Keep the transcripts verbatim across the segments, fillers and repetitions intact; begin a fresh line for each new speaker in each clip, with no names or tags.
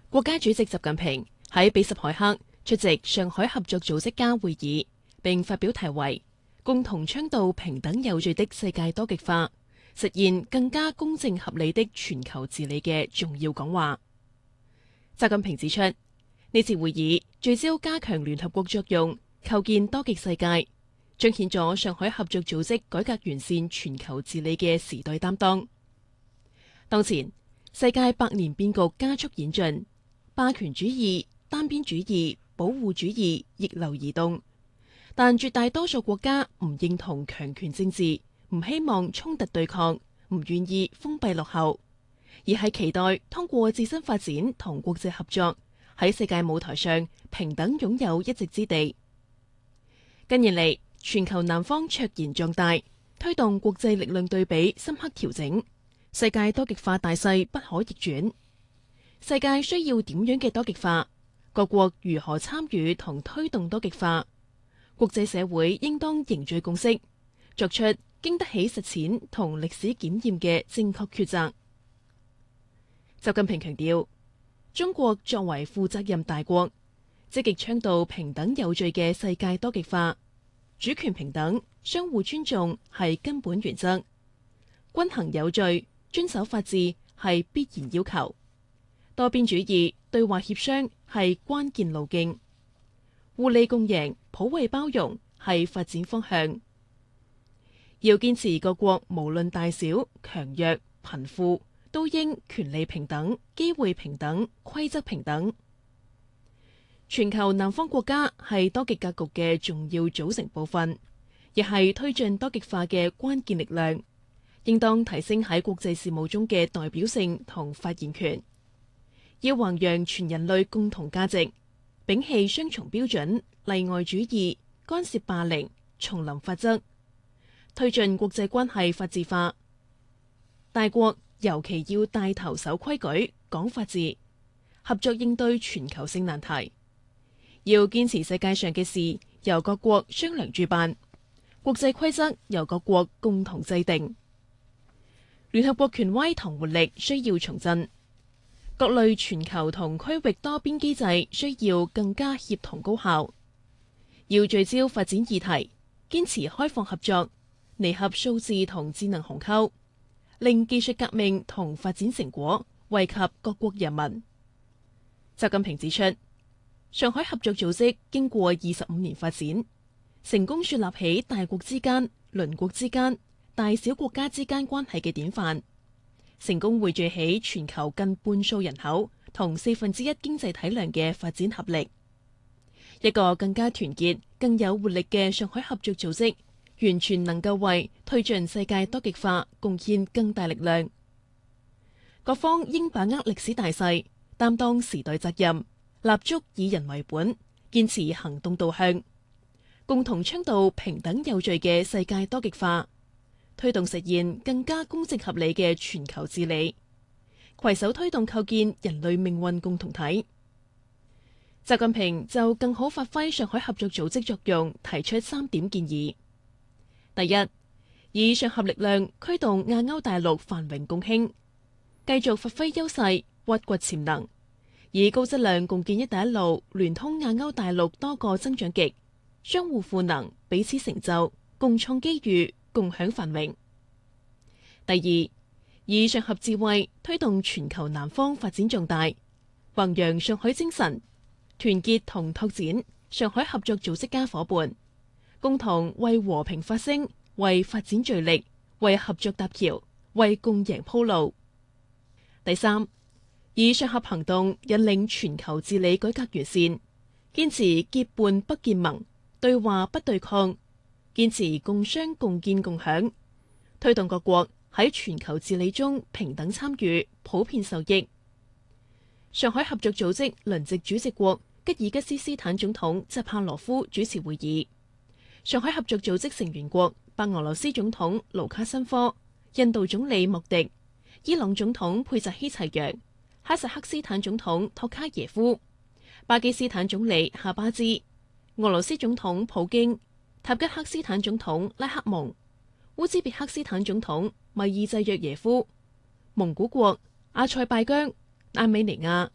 國家主席習近平喺比什凱克出席上海合作組織家會議，並發表題為《共同倡導平等有序的世界多極化，實現更加公正合理的全球治理》嘅重要講話。習近平指出，呢次會議聚焦加強聯合國作用，構建多極世界，彰顯咗上海合作組織改革完善全球治理嘅時代擔當。當前世界百年變局加速演進，霸權主義、單邊主義、保護主義逆流而動，但絕大多數國家唔認同強權政治，唔希望衝突對抗，唔願意封閉落後，而係期待通過自身發展同國際合作，喺世界舞台上平等擁有一席之地。近年嚟，全球南方卓然壯大，推動國際力量對比深刻調整，世界多極化大勢不可逆轉。世界需要點樣嘅多極化？各國如何參與同推動多極化？國際社會應當凝聚共識，作出經得起實踐同歷史檢驗嘅正確抉擇。習近平強調，中國作為負責任大國，積極倡導平等有序嘅世界多極化，主權平等、相互尊重係根本原則，均衡有序、遵守法治係必然要求。多邊主義、對話協商係關鍵路徑，互利共贏、普惠包容係發展方向。要堅持各國無論大小、強弱、貧富，都應權利平等、機會平等、規則平等。全球南方國家係多極格局嘅重要組成部分，亦係推進多極化嘅關鍵力量，應當提升喺國際事務中嘅代表性同發言權。要弘揚全人類共同價值，摒棄雙重標準、例外主義、干涉霸凌、叢林法則，推進國際關係法治化。大國尤其要帶頭守規矩、講法治，合作應對全球性難題。要堅持世界上嘅事由各國商量主辦，國際規則由各國共同制定。聯合國權威同活力需要重振。各類全球同區域多邊機制需要更加協同高效，要聚焦發展議題，堅持開放合作，彌合數字同智能鴻溝，令技術革命同發展成果惠及各國人民。習近平指出，上海合作組織經過二十五年發展，成功樹立起大國之間、鄰國之間、大小國家之間關係嘅典範。成功匯聚起全球近半數人口同四分之一經濟體量嘅發展合力，一個更加團結、更有活力嘅上海合作組織，完全能夠為推進世界多極化貢獻更大力量。各方應把握歷史大勢，擔當時代責任，立足以人為本，堅持行動導向，共同倡導平等有序嘅世界多極化，推動實現更加公正合理嘅全球治理，攜手推動構建人類命運共同體。習近平就更好發揮上海合作組織作用，提出三點建議：第一，以上合力量驅動亞歐大陸繁榮共興，繼續發揮優勢，挖掘潛能，以高質量共建一帶一路，聯通亞歐大陸多個增長極，相互賦能，彼此成就，共創機遇，共享繁榮。第二，以上合智慧推動全球南方發展壯大，弘揚上海精神，團結同拓展上海合作組織家伙伴，共同為和平發聲，為發展聚力，為合作搭橋，為共贏鋪路。第三，以上合行動引領全球治理改革完善，堅持結伴不結盟，對話不對抗，堅持共商共建共享，推動各國喺全球治理中平等參與，普遍受益。上海合作組織輪值主席國吉爾吉斯斯坦總統扎帕羅夫主持會議，上海合作組織成員國白俄羅斯總統盧卡申科、印度總理莫迪、伊朗總統佩扎希齊揚、哈薩克斯坦總統托卡耶夫、巴基斯坦總理夏巴茲、俄羅斯總統普京、塔吉克斯坦總統拉克蒙、烏茲別克斯坦總統米爾濟約耶夫、蒙古國、阿塞拜疆、亞美尼亞、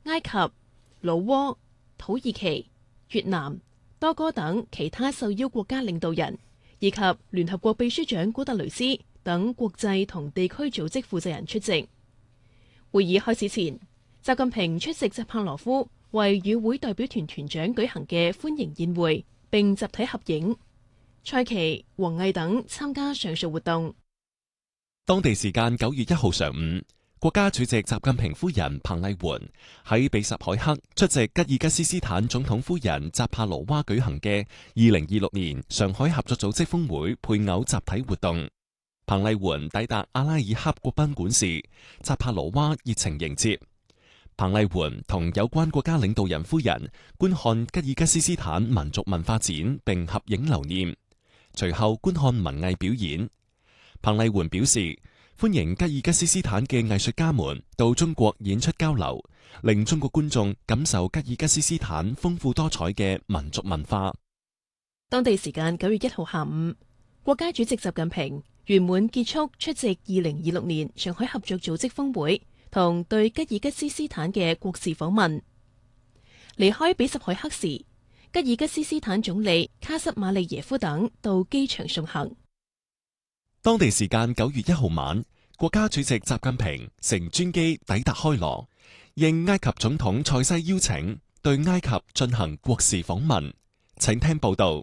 埃及、老撾、土耳其、越南、多哥等其他受邀國家領導人，以及聯合國秘書長古特雷斯等國際同地區組織負責人出席。會議開始前，習近平出席扎帕羅夫為與會代表團團長舉行嘅歡迎宴會，並集體合影。蔡奇、王毅等參加上述活動。
當地時間九月一號上午，國家主席習近平夫人彭麗媛喺比什凱克出席吉爾吉斯斯坦總統夫人扎帕羅娃舉行嘅二零二六年上海合作組織峰會配偶集體活動。彭麗媛抵達阿拉爾恰國賓館時，扎帕羅娃熱情迎接。彭麗媛同有關國家領導人夫人觀看吉爾吉斯斯坦民族文化展並合影留念，隨後觀看文藝表演。彭麗媛表示，歡迎吉爾吉斯斯坦嘅藝術家們到中國演出交流，令中國觀眾感受吉爾吉斯斯坦豐富多彩嘅民族文化。
當地時間九月一號下午，國家主席習近平圓滿結束出席二零二六年上海合作組織峰會同對吉爾吉斯斯坦嘅國事訪問。離開比什凱克時，吉爾吉斯斯坦總理卡什馬利耶夫等到機場送行。
當地時間九月一號晚，國家主席習近平乘專機抵達開羅，應埃及總統塞西邀請，對埃及進行國事訪問。請聽報道。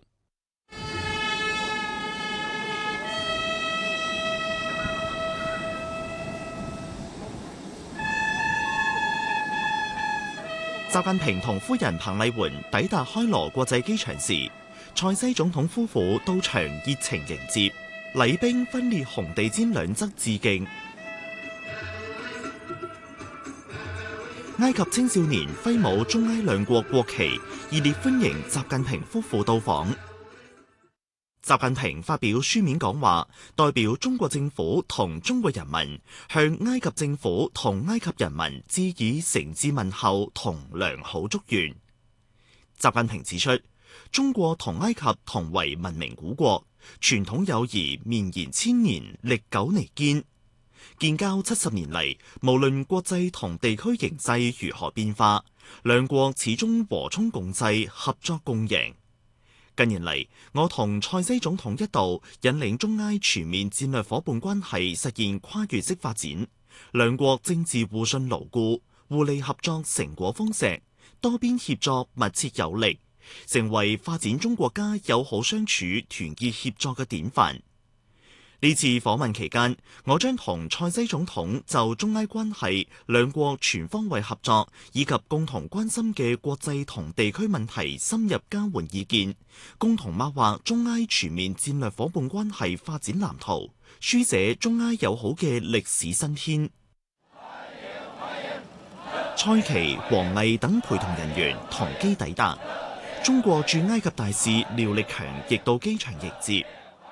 習近平同夫人彭麗媛抵達開羅國際機場時，塞西總統夫婦到場熱情迎接，禮兵分列紅地氈兩側致敬。埃及青少年揮舞中埃兩國國旗，熱烈歡迎習近平夫婦到訪。習近平發表書面講話，代表中國政府同中國人民向埃及政府同埃及人民致以誠摯問候同良好祝願。習近平指出，中國同埃及同為文明古國，傳統友誼綿延千年，歷久彌堅。建交七十年嚟，無論國際同地區形勢如何變化，兩國始終和衷共濟，合作共贏。近年嚟，我同塞西總統一道引領中埃全面戰略夥伴關係實現跨越式發展，兩國政治互信牢固，互利合作成果豐碩，多邊協作密切有力，成為發展中國家友好相處、團結協作嘅典範。呢次訪問期間，我將同塞西總統就中埃關係、兩國全方位合作以及共同關心嘅國際同地區問題深入交換意見，共同擘畫中埃全面戰略夥伴關係發展藍圖，書寫中埃友好嘅歷史新篇。蔡奇、王毅等陪同人員同機抵達，中國駐埃及大使廖力強亦到機場迎接。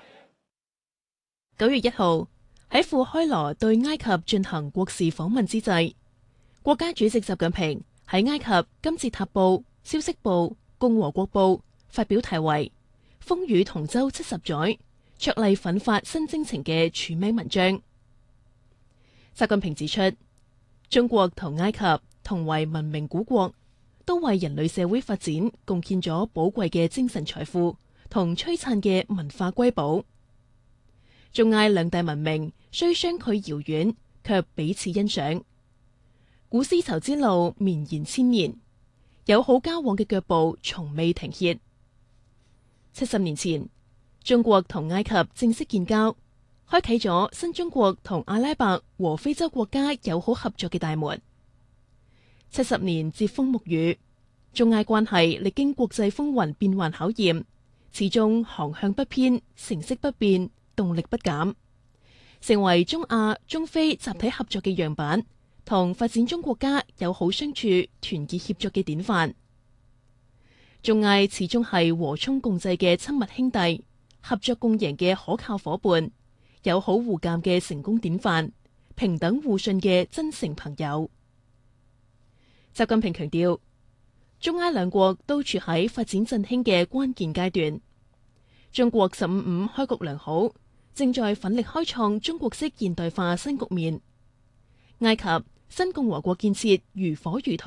九月一號喺赴開羅對埃及進行國事訪問之際，國家主席習近平喺埃及金字塔報、消息報、共和國報發表題為《風雨同舟七十載，卓麗奮發新征程》嘅署名文章。習近平指出，中國同埃及同為文明古國，都為人類社會發展貢獻咗寶貴嘅精神財富同璀璨嘅文化瑰寶。中埃兩大文明雖相距遙遠，卻彼此欣賞。古絲綢之路綿延千年，友好交往嘅腳步從未停歇。七十年前，中國同埃及正式建交，開啟咗新中國同阿拉伯和非洲國家友好合作嘅大門。七十年櫛風沐雨，中埃關係歷經國際風雲變幻考驗，始終航向不偏，成色不變，動力不減，成為中亞、中非集體合作嘅樣板，同發展中國家友好相處、團結協作嘅典範。中埃始終係和衷共濟嘅親密兄弟，合作共贏嘅可靠夥伴，友好互鑒嘅成功典範，平等互信嘅真誠朋友。習近平強調，中埃兩國都處喺發展振興嘅關鍵階段，中國十五五開局良好，正在奮力開創中國式現代化新局面。埃及新共和國建設如火如荼。